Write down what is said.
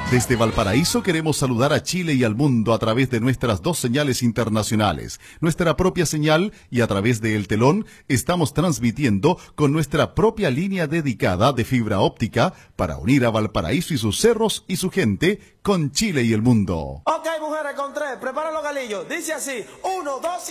Desde Valparaíso queremos saludar a Chile y al mundo a través de nuestras dos señales internacionales, nuestra propia señal y a través de El Telón estamos transmitiendo con nuestra propia línea dedicada de fibra óptica para unir a Valparaíso y sus cerros y su gente con Chile y el mundo. Ok, mujeres, con tres, prepara los galillos. Dice así, 1, 2 y...